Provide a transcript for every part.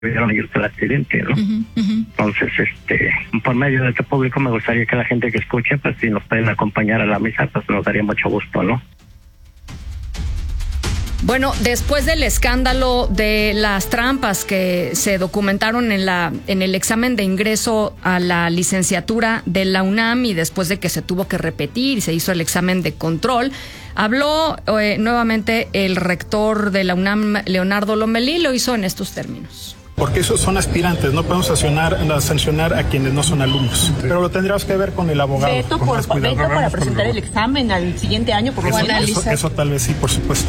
vieron ellos el accidente, ¿no? Entonces, por medio de este público me gustaría que la gente que escuche, pues si nos pueden acompañar a la misa, pues nos daría mucho gusto, ¿no? Bueno, después del escándalo de las trampas que se documentaron en el examen de ingreso a la licenciatura de la UNAM y después de que se tuvo que repetir y se hizo el examen de control, habló nuevamente el rector de la UNAM, Leonardo Lomelí, lo hizo en estos términos. Porque esos son aspirantes, no podemos sancionar a quienes no son alumnos. Pero lo tendríamos que ver con el abogado. Veto para presentar el examen al siguiente año, por lo menos. Eso tal vez sí, por supuesto.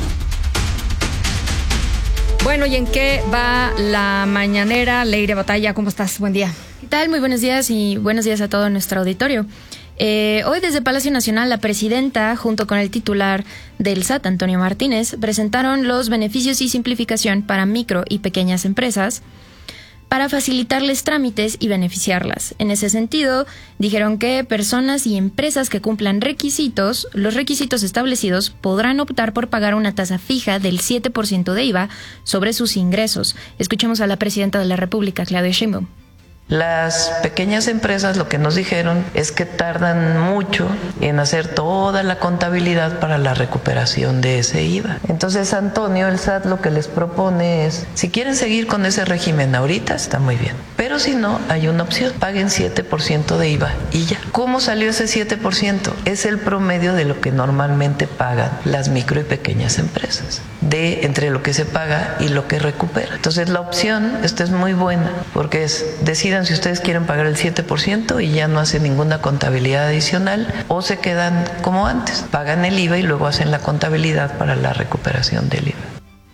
Bueno, ¿y en qué va la mañanera? Leire Batalla, ¿cómo estás? Buen día. ¿Qué tal? Muy buenos días y buenos días a todo nuestro auditorio. Hoy desde Palacio Nacional, la presidenta, junto con el titular del SAT, Antonio Martínez, presentaron los beneficios y simplificación para micro y pequeñas empresas para facilitarles trámites y beneficiarlas. En ese sentido, dijeron que personas y empresas que cumplan los requisitos establecidos podrán optar por pagar una tasa fija del 7% de IVA sobre sus ingresos. Escuchemos a la presidenta de la República, Claudia Sheinbaum. Las pequeñas empresas lo que nos dijeron es que tardan mucho en hacer toda la contabilidad para la recuperación de ese IVA. Entonces, Antonio, el SAT lo que les propone es, si quieren seguir con ese régimen ahorita, está muy bien. Pero si no, hay una opción, paguen 7% de IVA y ya. ¿Cómo salió ese 7%? Es el promedio de lo que normalmente pagan las micro y pequeñas empresas, entre lo que se paga y lo que recupera. Entonces, la opción, esta es muy buena, porque decidan si ustedes quieren pagar el 7% y ya no hacen ninguna contabilidad adicional, o se quedan como antes, pagan el IVA y luego hacen la contabilidad para la recuperación del IVA.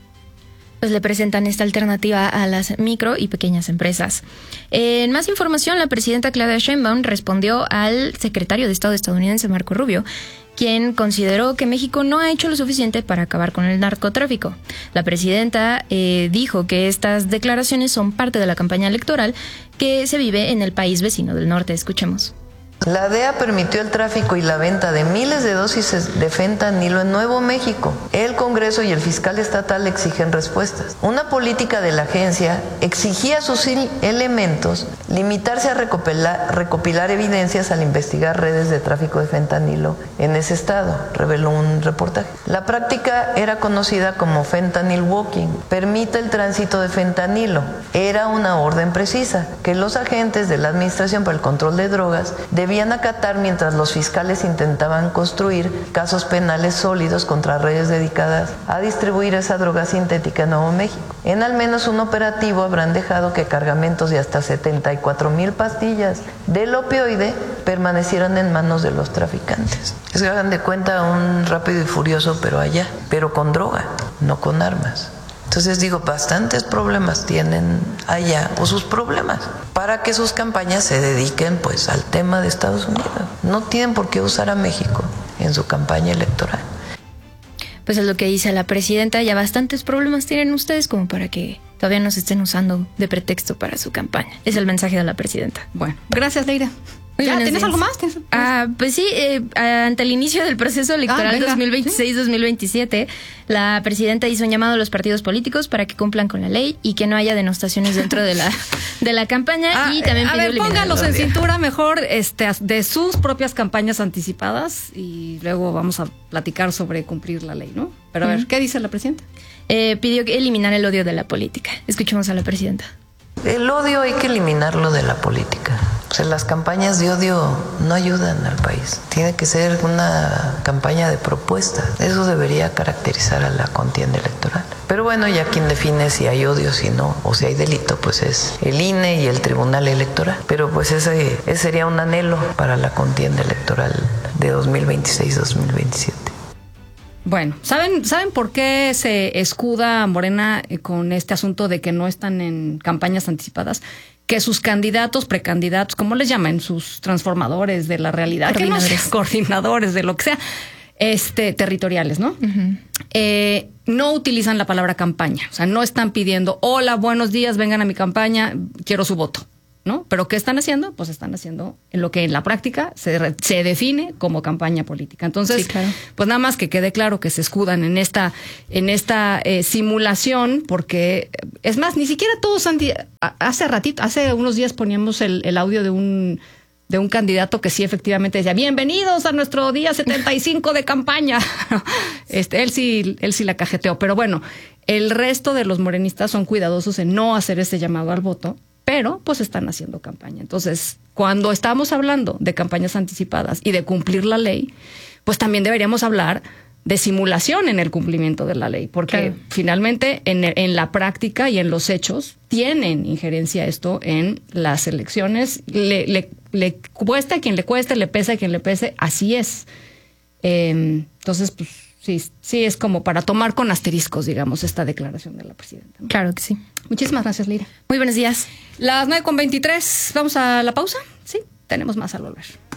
Pues le presentan esta alternativa a las micro y pequeñas empresas. En más información, la presidenta Claudia Sheinbaum respondió al secretario de Estado estadounidense Marco Rubio, quien consideró que México no ha hecho lo suficiente para acabar con el narcotráfico. La presidenta dijo que estas declaraciones son parte de la campaña electoral que se vive en el país vecino del norte. Escuchemos. La DEA permitió el tráfico y la venta de miles de dosis de fentanilo en Nuevo México. El Congreso y el fiscal estatal exigen respuestas. Una política de la agencia exigía a sus elementos limitarse a recopilar evidencias al investigar redes de tráfico de fentanilo en ese estado, reveló un reportaje. La práctica era conocida como fentanyl walking. Permite el tránsito de fentanilo. Era una orden precisa que los agentes de la Administración para el Control de Drogas debían acatar mientras los fiscales intentaban construir casos penales sólidos contra redes dedicadas a distribuir esa droga sintética en Nuevo México. En al menos un operativo habrán dejado que cargamentos de hasta 74,000 pastillas del opioide permanecieran en manos de los traficantes. Es que hagan de cuenta un Rápido y Furioso, pero allá, pero con droga, no con armas. Entonces digo, bastantes problemas tienen allá, o sus problemas, para que sus campañas se dediquen pues al tema de Estados Unidos. No tienen por qué usar a México en su campaña electoral. Pues es lo que dice la presidenta, ya bastantes problemas tienen ustedes como para que todavía nos estén usando de pretexto para su campaña. Es el mensaje de la presidenta. Bueno, gracias, Leira. ¿Ya tienes algo más? Pues sí, ante el inicio del proceso electoral 2026-2027, la presidenta hizo un llamado a los partidos políticos para que cumplan con la ley y que no haya denostaciones dentro de la campaña, y también pidió eliminar póngalos en cintura mejor de sus propias campañas anticipadas y luego vamos a platicar sobre cumplir la ley, ¿no? Pero a ver, ¿qué dice la presidenta? Pidió eliminar el odio de la política. Escuchemos a la presidenta. El odio hay que eliminarlo de la política. O sea, las campañas de odio no ayudan al país. Tiene que ser una campaña de propuestas. Eso debería caracterizar a la contienda electoral. Pero bueno, ya quien define si hay odio, si no, o si hay delito, pues es el INE y el Tribunal Electoral. Pero pues ese sería un anhelo para la contienda electoral de 2026-2027. Bueno, ¿saben por qué se escuda Morena con este asunto de que no están en campañas anticipadas? Que sus candidatos, precandidatos, ¿cómo les llaman? Sus transformadores de la realidad, coordinadores de lo que sea, territoriales, ¿no? Uh-huh. No utilizan la palabra campaña, o sea, no están pidiendo, hola, buenos días, vengan a mi campaña, quiero su voto. ¿no? Pero ¿qué están haciendo? Pues están haciendo en lo que en la práctica se define como campaña política. Entonces, Sí, claro. pues nada más que quede claro que se escudan en esta simulación, porque es más, ni siquiera todos hace unos días poníamos el audio de un candidato que sí efectivamente decía, bienvenidos a nuestro día 75 de campaña. Él sí la cajeteó, pero bueno, el resto de los morenistas son cuidadosos en no hacer ese llamado al voto, pero pues están haciendo campaña. Entonces, cuando estamos hablando de campañas anticipadas y de cumplir la ley, pues también deberíamos hablar de simulación en el cumplimiento de la ley, porque finalmente en la práctica y en los hechos tienen injerencia esto en las elecciones. Le cuesta a quien le cueste, le pesa a quien le pese, así es. Entonces, pues sí es como para tomar con asteriscos, digamos, esta declaración de la presidenta, ¿no? Claro que sí. Muchísimas gracias, Lira. Muy buenos días. Las 9:23, ¿vamos a la pausa? Sí, tenemos más al volver.